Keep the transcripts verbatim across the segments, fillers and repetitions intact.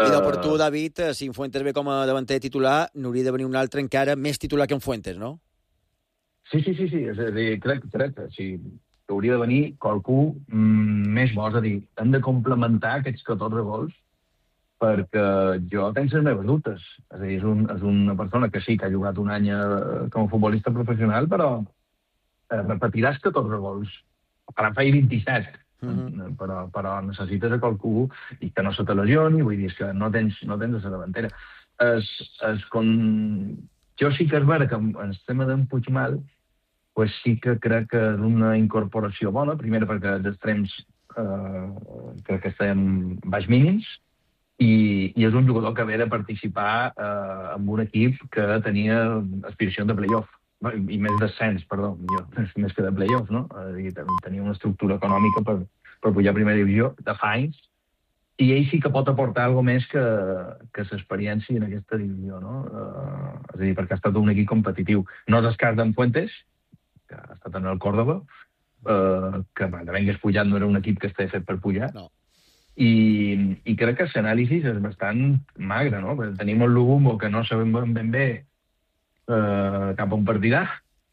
I uh... per tu, David, si en Fuentes ve com a davanter titular, n'hauria de venir un altre encara més titular que en Fuentes, no? Sí, sí, sí, sí. És a dir, crec, crec que sí, hauria de venir qualcú mm, més bo. És a dir, hem de complementar aquests catorze gols perquè jo tenc les meves dubtes. És a dir, és, un, és una persona que sí que ha jugat un any eh, com a futbolista professional, però eh, repetiràs catorze gols. Ara en feia vint-i-set, mm-hmm. però, però necessites a qualcú i que no se te lesioni, vull dir, que no tens, no tens a la davantera. Es, es con... Jo sí que és vera que en el tema d'en Puigmal pues sí que crec que és una incorporació bona, primer perquè els extrems eh, crec que estem baix mínims, i, i és un jugador que ve de participar eh, en un equip que tenia aspiració de play-off, i més descens, perdó, jo, més que de play-off, no? Eh, tenia una estructura econòmica per, per pujar a primera divisió de fa anys, i ell sí que pot aportar alguna més que, que l'experiència en aquesta divisió, no? Eh, és a dir, perquè ha estat un equip competitiu. No és el cas d'en Fuentes, que ha estat en el Córdoba, eh, que de ben que es pujat no era un equip que estava fet per pujar, no. I, i crec que l'anàlisi és bastant magre, no? Perquè tenim el Lubumbo que no sabem ben bé eh, cap on partirà,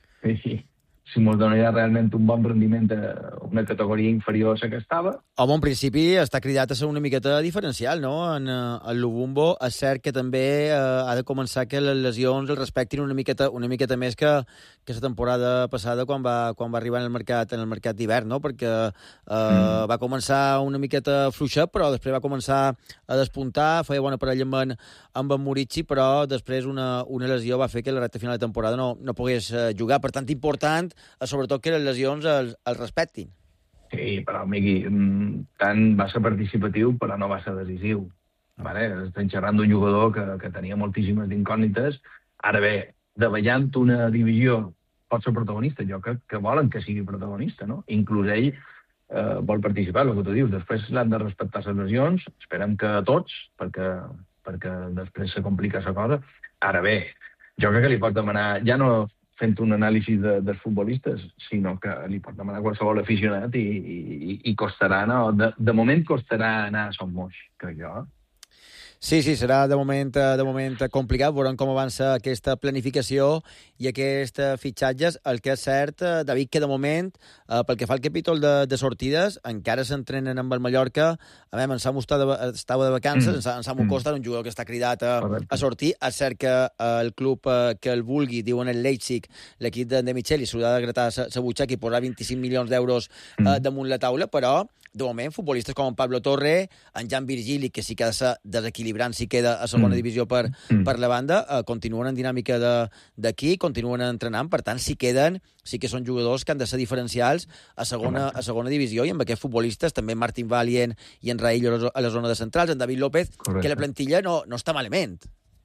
i si ens donaria realment un bon rendiment a una categoria inferior a la que estava. Home, en principi està cridat a ser una miqueta diferencial, no? En el Lubumbo és cert que també eh, ha de començar que les lesions el respectin una miqueta, una miqueta més que, que la temporada passada quan va, quan va arribar en el mercat en el mercat d'hivern, no? Perquè eh, mm. va començar una miqueta fluixet, però després va començar a despuntar, feia bona parella amb en, amb en Murici, però després una, una lesió va fer que la recta final de temporada no, no pogués jugar. Per tant, important sobretot que les lesions els, els respectin. Sí, però, Miqui, tant va ser participatiu, però no va ser decisiu. Vale? Estem xerrant d'un jugador que, que tenia moltíssimes incògnites. Ara bé, davallant una divisió pot ser protagonista. Jo crec que volen que sigui protagonista, no? Inclús ell eh, vol participar, el que tu dius. Després l'han de respectar les lesions. Esperem que a tots, perquè, perquè després se complica la cosa. Ara bé, jo crec que li pot demanar... Ja no fent un anàlisi de, dels futbolistes, sinó que li pot demanar qualsevol aficionat i, i, i costarà, no? De, de moment costarà anar a Son Moix, crec jo. Sí, sí, serà de moment, de moment complicat. Veurem com avança aquesta planificació i aquests fitxatges. El que és cert, David, que de moment, eh, pel que fa al capítol de, de sortides, encara s'entrenen amb el Mallorca. A veure, en Samu estava, estava de vacances, mm. en Samu mm. Costa, un jugador que està cridat a, a sortir. És cert que eh, el club eh, que el vulgui, diuen el Leipzig, l'equip de, de Micheli, s'haurà de gratar la butxaca i posar vint-i-cinc milions d'euros eh, mm. damunt la taula, però de moment, futbolistes com en Pablo Torre, en Jan Virgili, que sí que ha de ser desequilibrant si queda a segona mm. divisió per, mm. per la banda, eh, continuen en dinàmica d'aquí, continuen entrenant, per tant, si queden, sí que són jugadors que han de ser diferencials a segona, a segona divisió, i amb aquests futbolistes, també Martín Valient i en Raïl a la zona de centrals, en David López, correcte, que la plantilla no, no està malament.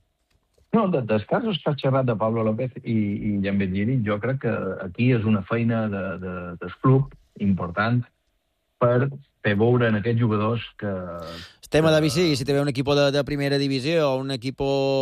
No, de, dels casos que has xerrat de Pablo López i, i Jan Virgili, jo crec que aquí és una feina de, de, del club important per fer veure en aquests jugadors que... El tema de Vicí, si té un equip de, de primera divisió o un equip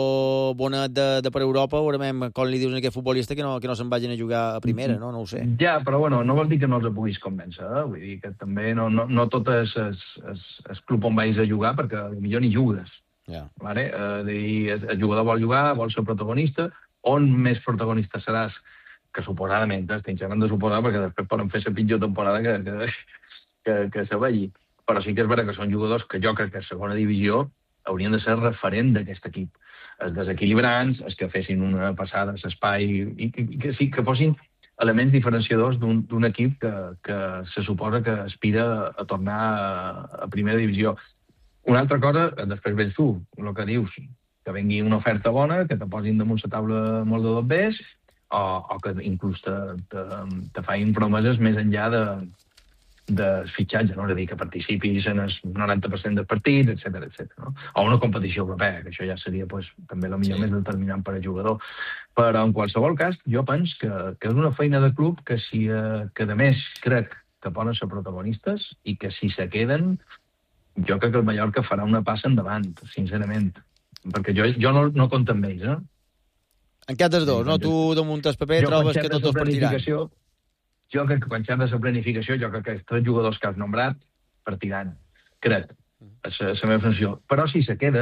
bonet de, de per Europa, veurem com li dius a aquest futbolista que no, que no se'n vagin a jugar a primera, no? No ho sé. Ja, però bueno, no vol dir que no els puguis convèncer, eh? Vull dir que també no, no, no tot és el club on vagis a jugar, perquè potser ni jugues. Yeah. Vale? Eh, dir, el jugador vol jugar, vol ser protagonista, on més protagonista seràs, que suposadament, estic xerrant de suposar, perquè després poden fer la pitjor temporada que... que que, que se vegi. Però sí que és vera que són jugadors que jo crec que a segona divisió haurien de ser referent d'aquest equip. Els desequilibrants, els que fessin una passada a l'espai, i, i, i que sí, que fossin elements diferenciadors d'un equip que, que se suposa que aspira a tornar a, a primera divisió. Una altra cosa, després vens tu, el que dius, que vengui una oferta bona, que te posin damunt la taula molt de dobbers, o, o que inclús te, te, te facin promeses més enllà de de fitxatge, no? És a dir, que participis en el noranta per cent dels partits, etcètera, etcètera, no? O una competició europea, que això ja seria pues, també la millor sí. més determinant per al jugador. Però en qualsevol cas, jo penso que, que és una feina de club que, si, eh, que de més crec que poden ser protagonistes i que si se queden, jo crec que el Mallorca farà una passa endavant, sincerament. Perquè jo, jo no, no compto amb ells, eh? En cap dels dos, no? Tu damunt el paper trobes que tots dos partiran. Jo crec que quan xerres de planificació, jo crec que els tres jugadors que has nombrat partiran. Crec. És la meva funció. Però si se queden,